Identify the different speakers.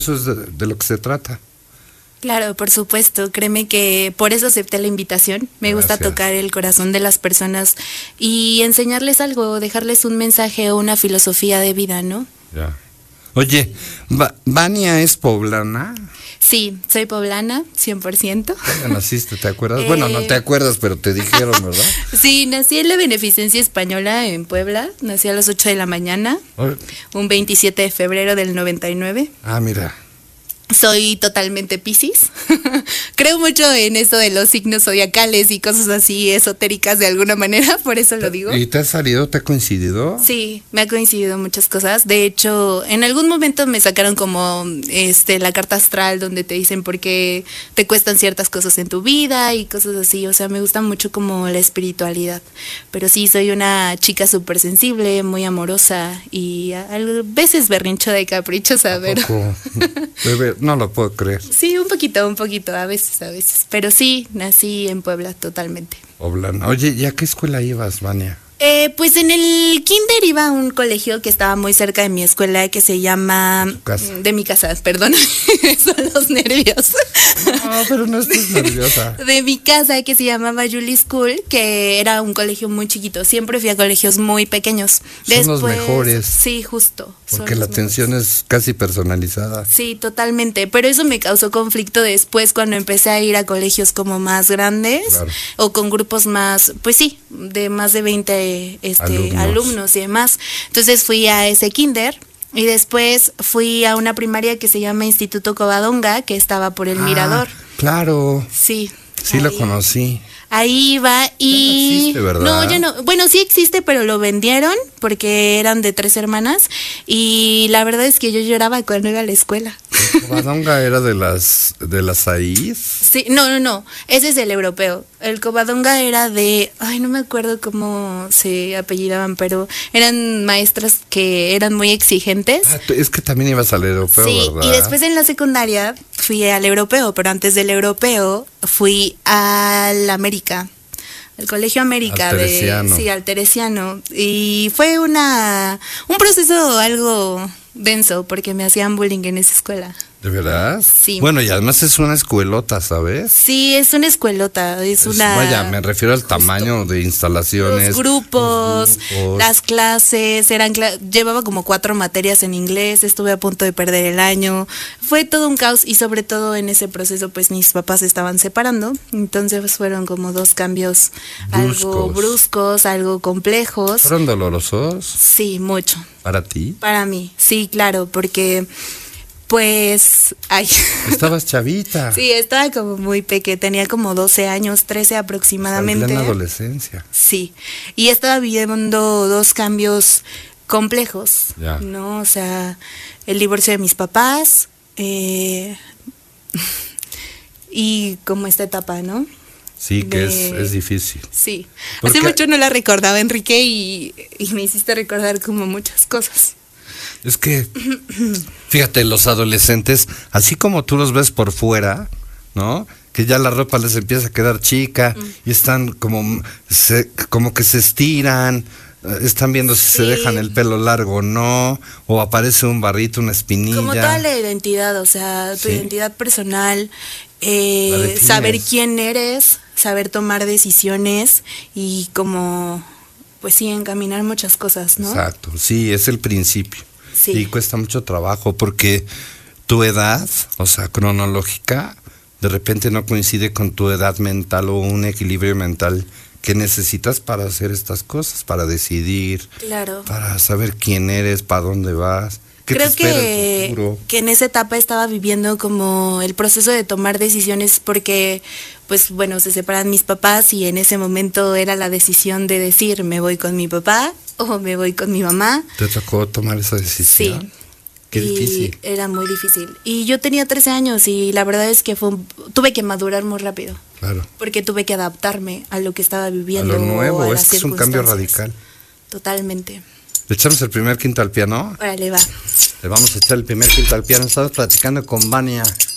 Speaker 1: eso es de lo que se trata.
Speaker 2: Claro, por supuesto. Créeme que por eso acepté la invitación. Me gusta tocar el corazón de las personas y enseñarles algo, dejarles un mensaje o una filosofía de vida, ¿no?
Speaker 1: Ya. Oye, ¿Vania es poblana?
Speaker 2: Sí, soy poblana, 100%.
Speaker 1: ¿Dónde naciste? ¿Te acuerdas? Bueno, no te acuerdas, pero te dijeron, ¿verdad?
Speaker 2: Sí, nací en la Beneficencia Española en Puebla. Nací a las 8 de la mañana, un 27 de febrero del 99.
Speaker 1: Ah, mira.
Speaker 2: Soy totalmente Piscis. Creo mucho en eso de los signos zodiacales y cosas así esotéricas de alguna manera, por eso lo digo.
Speaker 1: ¿Y te ha salido, te ha coincidido?
Speaker 2: Sí, me ha coincidido muchas cosas. De hecho, en algún momento me sacaron como la carta astral donde te dicen por qué te cuestan ciertas cosas en tu vida y cosas así. O sea, me gusta mucho como la espiritualidad. Pero sí, soy una chica súper sensible, muy amorosa y a veces berrinchuda y caprichosa, pero...
Speaker 1: No lo puedo creer.
Speaker 2: Sí, un poquito, a veces. Pero sí, nací en Puebla totalmente.
Speaker 1: Poblana. Oye, ¿y a qué escuela ibas, Vania?
Speaker 2: Pues en el kinder iba a un colegio que estaba muy cerca de mi escuela que se llama... De mi casa, perdón. Son los nervios.
Speaker 1: No, pero no estés nerviosa.
Speaker 2: De mi casa que se llamaba Julie School, que era un colegio muy chiquito. Siempre fui a colegios muy pequeños.
Speaker 1: Son los mejores.
Speaker 2: Sí, justo.
Speaker 1: Porque la atención es casi personalizada.
Speaker 2: Sí, totalmente. Pero eso me causó conflicto después cuando empecé a ir a colegios como más grandes. Claro. O con grupos más, pues sí, de más de 20 alumnos y demás. Entonces fui a ese kinder y después fui a una primaria que se llama Instituto Covadonga, que estaba por el Mirador.
Speaker 1: Claro.
Speaker 2: Sí.
Speaker 1: Sí, lo conocí.
Speaker 2: Ahí iba y...
Speaker 1: Ya no existe, ¿verdad?
Speaker 2: No, ya no. Bueno, sí existe, pero lo vendieron porque eran de 3 hermanas y la verdad es que yo lloraba cuando iba a la escuela.
Speaker 1: ¿El Covadonga era de las AIs?
Speaker 2: Sí, no. Ese es el europeo. El Covadonga era de... Ay, no me acuerdo cómo se apellidaban, pero eran maestras que eran muy exigentes.
Speaker 1: Es que también ibas al europeo,
Speaker 2: sí,
Speaker 1: ¿verdad?
Speaker 2: Y después en la secundaria fui al europeo, pero antes del europeo fui al América, al Colegio América.
Speaker 1: Al Teresiano.
Speaker 2: Sí, al Teresiano. Y fue un proceso algo denso porque me hacían bullying en esa escuela.
Speaker 1: ¿De verdad?
Speaker 2: Sí.
Speaker 1: Bueno, y además es una escuelota, ¿sabes?
Speaker 2: Sí, es una escuelota,
Speaker 1: Vaya, me refiero al tamaño de instalaciones.
Speaker 2: Los grupos, las clases, llevaba como 4 materias en inglés, estuve a punto de perder el año. Fue todo un caos y sobre todo en ese proceso pues mis papás se estaban separando, entonces fueron como 2 cambios algo bruscos, algo complejos.
Speaker 1: ¿Fueron dolorosos?
Speaker 2: Sí, mucho.
Speaker 1: ¿Para ti?
Speaker 2: Para mí, sí, claro, porque... Pues,
Speaker 1: Estabas chavita.
Speaker 2: Sí, estaba como muy pequeña, tenía como 12 años, 13 aproximadamente.
Speaker 1: En plena adolescencia.
Speaker 2: Sí, y estaba viviendo 2 cambios complejos, ¿no? O sea, el divorcio de mis papás y como esta etapa, ¿no?
Speaker 1: Sí, que es difícil.
Speaker 2: Sí, hace mucho no la recordaba, Enrique, y me hiciste recordar como muchas cosas.
Speaker 1: Es que, fíjate, los adolescentes, así como tú los ves por fuera, ¿no? Que ya la ropa les empieza a quedar chica y están como que se estiran, están viendo si se dejan el pelo largo o no, o aparece un barrito, una espinilla.
Speaker 2: Como toda la identidad, o sea, tu identidad personal, saber quién eres, saber tomar decisiones y como, pues sí, encaminar muchas cosas, ¿no?
Speaker 1: Exacto, sí, es el principio. Sí. Y cuesta mucho trabajo porque tu edad, o sea, cronológica, de repente no coincide con tu edad mental o un equilibrio mental que necesitas para hacer estas cosas, para decidir, para saber quién eres, para dónde vas.
Speaker 2: Creo que en esa etapa estaba viviendo como el proceso de tomar decisiones porque, pues bueno, se separan mis papás y en ese momento era la decisión de decir, me voy con mi papá o me voy con mi mamá.
Speaker 1: ¿Te tocó tomar esa decisión?
Speaker 2: Sí.
Speaker 1: Qué difícil.
Speaker 2: Era muy difícil. Y yo tenía 13 años y la verdad es que tuve que madurar muy rápido.
Speaker 1: Claro.
Speaker 2: Porque tuve que adaptarme a lo que estaba viviendo.
Speaker 1: A lo nuevo, es un cambio radical.
Speaker 2: Totalmente.
Speaker 1: ¿Le echamos el primer quinto al piano?
Speaker 2: Órale, va.
Speaker 1: Le vamos a echar el primer quinto al piano. Estamos platicando con Vania.